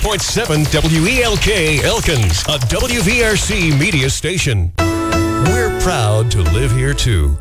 94.7 WELK Elkins, a WVRC media station. We're proud to live here, too.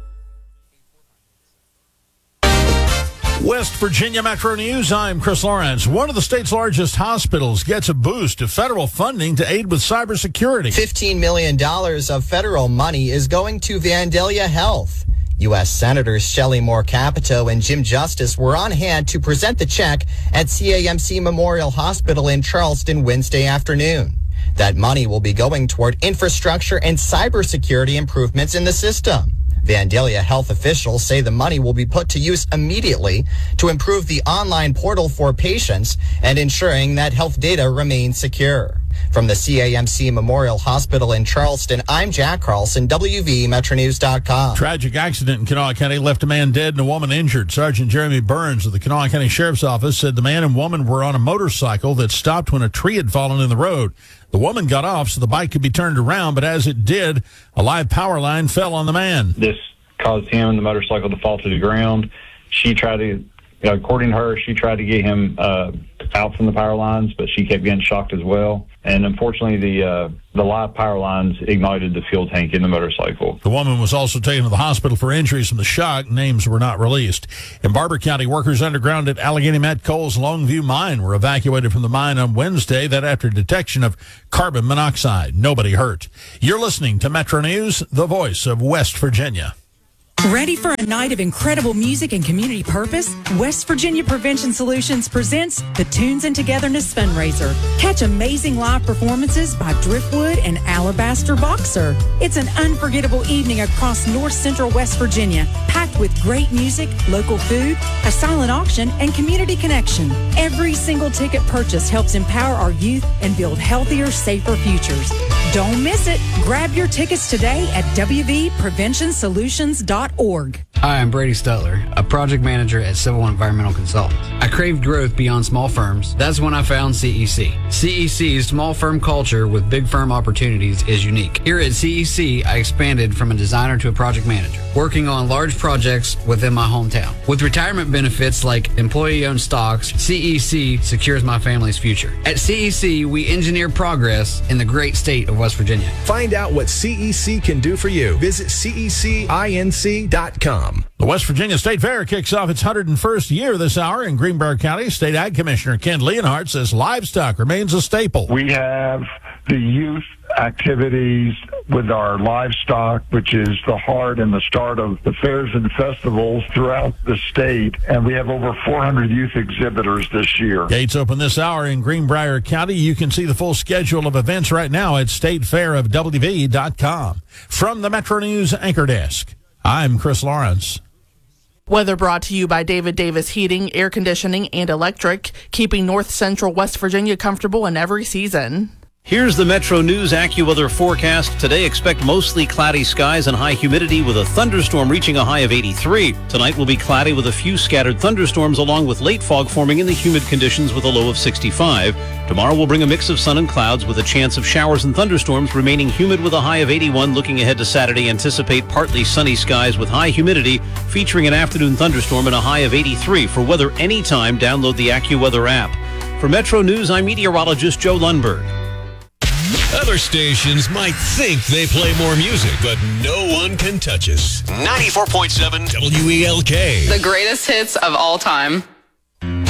West Virginia Metro News, I'm Chris Lawrence. One of the state's largest hospitals gets a boost of federal funding to aid with cybersecurity. $15 million of federal money is going to Vandalia Health. U.S. Senators Shelley Moore Capito and Jim Justice were on hand to present the check at CAMC Memorial Hospital in Charleston Wednesday afternoon. That money will be going toward infrastructure and cybersecurity improvements in the system. Vandalia Health officials say the money will be put to use immediately to improve the online portal for patients and ensuring that health data remains secure. From the CAMC Memorial Hospital in Charleston, I'm Jack Carlson, WVMetroNews.com. Tragic accident in Kanawha County left a man dead and a woman injured. Sergeant Jeremy Burns of the Kanawha County Sheriff's Office said the man and woman were on a motorcycle that stopped when a tree had fallen in the road. The woman got off so the bike could be turned around, but as it did, a live power line fell on the man. This caused him and the motorcycle to fall to the ground. She tried to, according to her, she tried to get him out from the power lines, but she kept getting shocked as well. And unfortunately, the live power lines ignited the fuel tank in the motorcycle. The woman was also taken to the hospital for injuries from the shock. Names were not released. In Barber County, workers underground at Allegheny Met Coal's Longview mine were evacuated from the mine on Wednesday, that after detection of carbon monoxide. Nobody hurt. You're listening to Metro News, the voice of West Virginia. Ready for a night of incredible music and community purpose? West Virginia Prevention Solutions presents the Tunes and Togetherness Fundraiser. Catch amazing live performances by Driftwood and Alabaster Boxer. It's an unforgettable evening across North Central West Virginia, packed with great music, local food, a silent auction, and community connection. Every single ticket purchased helps empower our youth and build healthier, safer futures. Don't miss it. Grab your tickets today at wvpreventionsolutions.org. Hi, I'm Brady Stutler, a project manager at Civil Environmental Consultants. I craved growth beyond small firms. That's when I found CEC. CEC's small firm culture with big firm opportunities is unique. Here at CEC, I expanded from a designer to a project manager, working on large projects within my hometown. With retirement benefits like employee-owned stocks, CEC secures my family's future. At CEC, we engineer progress in the great state of West Virginia. Find out what CEC can do for you. Visit CECinc.com. The West Virginia State Fair kicks off its 101st year this hour in Greenbrier County. State Ag Commissioner Ken Leonhardt says livestock remains a staple. We have the youth activities with our livestock, which is the heart and the start of the fairs and festivals throughout the state. And we have over 400 youth exhibitors this year. Gates open this hour in Greenbrier County. You can see the full schedule of events right now at statefairofwv.com. From the Metro News Anchor Desk, I'm Chris Lawrence. Weather brought to you by David Davis Heating, Air Conditioning, and Electric, keeping North Central West Virginia comfortable in every season. Here's the Metro News AccuWeather forecast. Today, expect mostly cloudy skies and high humidity with a thunderstorm reaching a high of 83. Tonight will be cloudy with a few scattered thunderstorms along with late fog forming in the humid conditions with a low of 65. Tomorrow will bring a mix of sun and clouds with a chance of showers and thunderstorms remaining humid with a high of 81. Looking ahead to Saturday, anticipate partly sunny skies with high humidity featuring an afternoon thunderstorm and a high of 83. For weather anytime, download the AccuWeather app. For Metro News, I'm meteorologist Joe Lundberg. Other stations might think they play more music, but no one can touch us. 94.7 WELK. The greatest hits of all time.